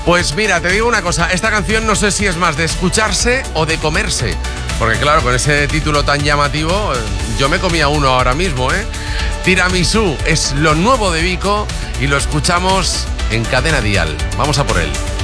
Pues mira, te digo una cosa, esta canción no sé si es más de escucharse o de comerse. Porque claro, con ese título tan llamativo, yo me comía uno ahora mismo, ¿eh? Tiramisú es lo nuevo de Vico y lo escuchamos en Cadena Dial. Vamos a por él.